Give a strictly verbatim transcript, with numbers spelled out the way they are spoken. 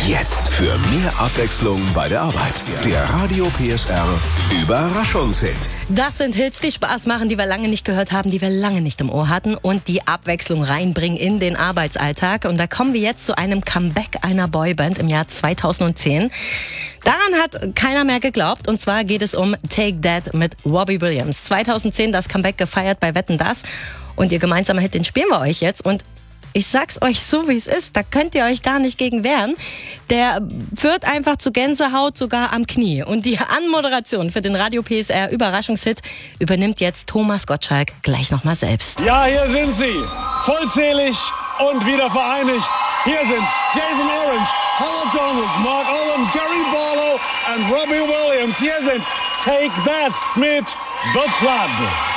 Jetzt für mehr Abwechslung bei der Arbeit. Der Radio P S R Überraschungshit. Das sind Hits, die Spaß machen, die wir lange nicht gehört haben, die wir lange nicht im Ohr hatten und die Abwechslung reinbringen in den Arbeitsalltag. Und da kommen wir jetzt zu einem Comeback einer Boyband im Jahr zweitausendzehn. Daran hat keiner mehr geglaubt, und zwar geht es um Take That mit Robbie Williams. zweitausendzehn das Comeback gefeiert bei Wetten, dass. Und ihr gemeinsamer Hit, den spielen wir euch jetzt. Und ich sag's euch so, wie es ist, da könnt ihr euch gar nicht gegen wehren. Der führt einfach zu Gänsehaut sogar am Knie. Und die Anmoderation für den Radio P S R Überraschungshit übernimmt jetzt Thomas Gottschalk gleich nochmal selbst. Ja, hier sind sie, vollzählig und wieder vereinigt. Hier sind Jason Orange, Howard Donald, Mark Owen, Gary Barlow und Robbie Williams. Hier sind Take That mit The Flood.